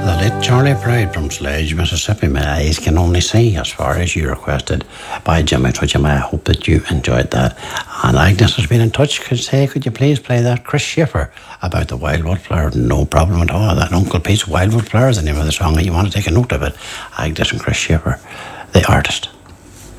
The late Charlie Pride from Sledge, Mississippi. My eyes can only see as far as you requested by Jimmy Twitcham. I hope that you enjoyed that. And Agnes has been in touch. Could you please play that Chris Schiffer about the Wildwood Flower? No problem at all. That Uncle Pete's Wildwood Flower is the name of the song, and you want to take a note of it. Agnes and Chris Schiffer, the artist.